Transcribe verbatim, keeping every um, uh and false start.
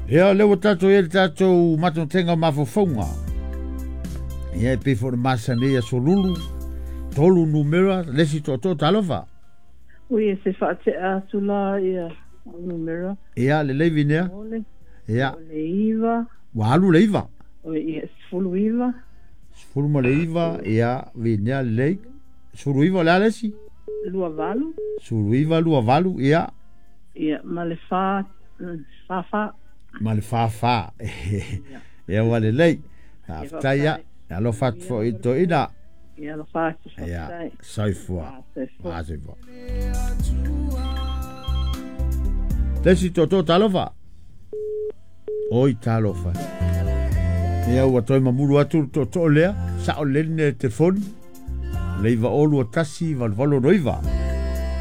Ia lewa tatou e tatou matotenga mafofonga. Ia e pefo na masanea solulu. Tolu numera lesi toto talofa. Ui e se whaate a tula ia numera. Ia le leivi nea. Ole. Ia. Ole iwa. Walu leiva. Ole ia sfulu iwa. Sfulu ma leiva. Ia vi nea leik. Suru iwa le alesi. Lua valu. Suru iwa lua valu. Ia. Ia ma le wha. Wha wha. Ma le wha wha. Ia wale lei. Aftaia. Alo fat fo ito ina. Ia lo wha. Ia. Saifua. Saifua. Lesi toto talofa. Oi talofa. Ia ua toi mamuru atu toto lea. Sa o lene telefoni. Leiva olu o tasi valvalo noiva.